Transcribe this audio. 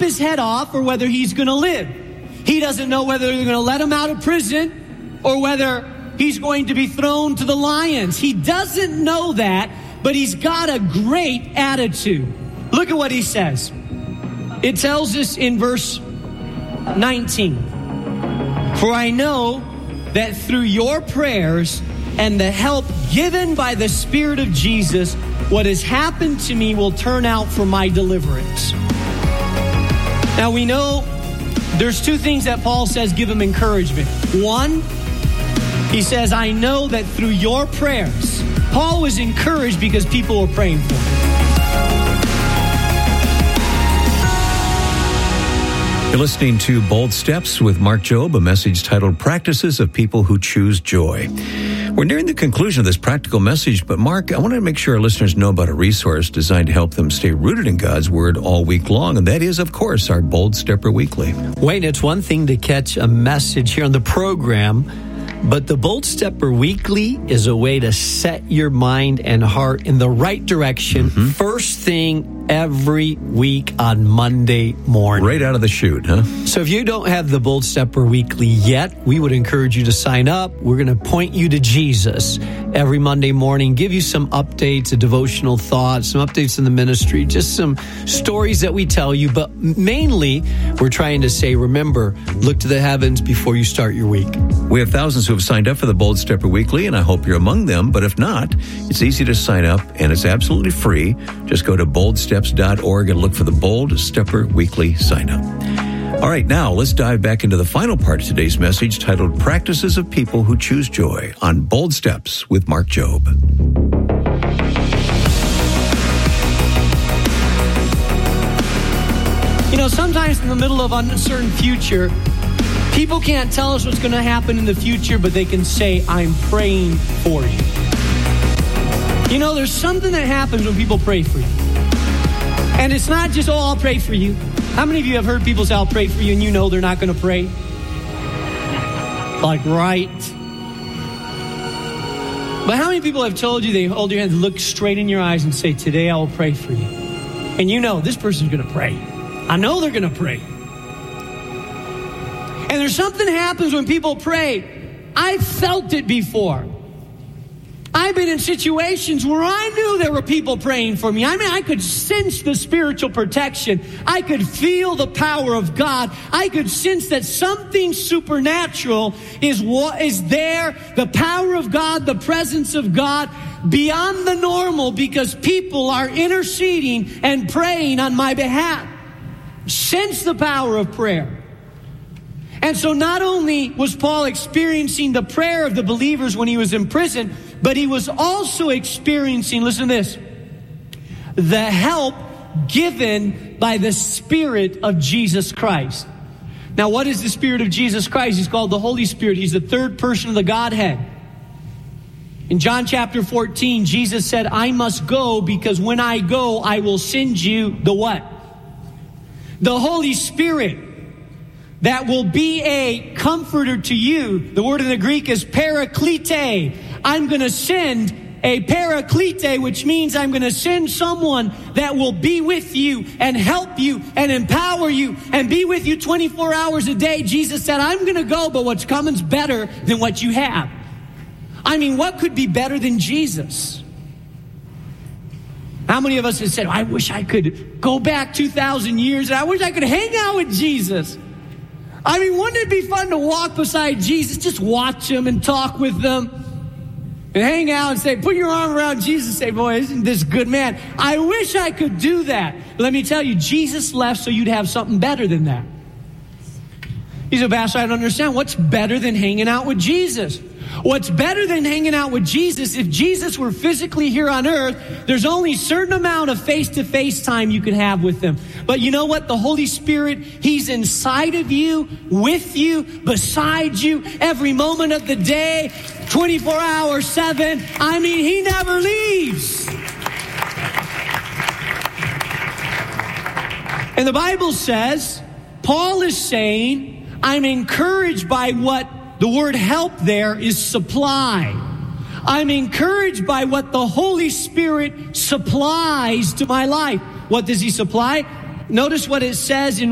his head off or whether he's going to live. He doesn't know whether they're going to let him out of prison or whether he's going to be thrown to the lions. He doesn't know that, but he's got a great attitude. Look at what he says. It tells us in verse 19, "For I know that through your prayers and the help given by the Spirit of Jesus, what has happened to me will turn out for my deliverance." Now we know there's two things that Paul says give him encouragement. One, he says, I know that through your prayers. Paul was encouraged because people were praying for him. You're listening to Bold Steps with Mark Jobe, a message titled Practices of People Who Choose Joy. We're nearing the conclusion of this practical message, but Mark, I want to make sure our listeners know about a resource designed to help them stay rooted in God's Word all week long, and that is, of course, our Bold Stepper Weekly. Wayne, it's one thing to catch a message here on the program, but the Bold Stepper Weekly is a way to set your mind and heart in the right direction first thing every week on Monday morning. Right out of the chute, huh? So if you don't have the Bold Stepper Weekly yet, we would encourage you to sign up. We're going to point you to Jesus every Monday morning, give you some updates, a devotional thought, some updates in the ministry, just some stories that we tell you. But mainly, we're trying to say, remember, look to the heavens before you start your week. We have thousands who have signed up for the Bold Stepper Weekly, and I hope you're among them. But if not, it's easy to sign up, and it's absolutely free. Just go to boldsteps.org and look for the Bold Stepper Weekly sign up. All right, now let's dive back into the final part of today's message titled Practices of People Who Choose Joy on Bold Steps with Mark Jobe. You know, sometimes in the middle of an uncertain future, people can't tell us what's going to happen in the future, but they can say, I'm praying for you. You know, there's something that happens when people pray for you. And it's not just, I'll pray for you. How many of you have heard people say, I'll pray for you, and you know they're not going to pray? Like, right. But how many people have told you they hold your hands, look straight in your eyes and say, today I will pray for you. And you know this person's going to pray. I know they're going to pray. And there's something happens when people pray. I've felt it before. I've been in situations where I knew there were people praying for me. I mean, I could sense the spiritual protection. I could feel the power of God. I could sense that something supernatural is there, the power of God, the presence of God, beyond the normal, because people are interceding and praying on my behalf. Sense the power of prayer. And so not only was Paul experiencing the prayer of the believers when he was in prison, but he was also experiencing, listen to this, the help given by the Spirit of Jesus Christ. Now, what is the Spirit of Jesus Christ? He's called the Holy Spirit. He's the third person of the Godhead. In John chapter 14, Jesus said, I must go because when I go, I will send you the what? The Holy Spirit. That will be a comforter to you. The word in the Greek is paraklete. I'm going to send a paraklete, which means I'm going to send someone that will be with you and help you and empower you and be with you 24 hours a day. Jesus said, I'm going to go, but what's coming's better than what you have. I mean, what could be better than Jesus? How many of us have said, I wish I could go back 2,000 years and I wish I could hang out with Jesus? I mean, wouldn't it be fun to walk beside Jesus, just watch him and talk with them and hang out and say, put your arm around Jesus and say, boy, isn't this good man? I wish I could do that. But let me tell you, Jesus left so you'd have something better than that. He said, Pastor, I don't understand. What's better than hanging out with Jesus? What's better than hanging out with Jesus? If Jesus were physically here on earth, there's only a certain amount of face-to-face time you can have with him. But you know what? The Holy Spirit, he's inside of you, with you, beside you, every moment of the day, 24 hours, 7. I mean, he never leaves. And the Bible says, Paul is saying, I'm encouraged by what the word help there is supply. I'm encouraged by what the Holy Spirit supplies to my life. What does he supply? Notice what it says in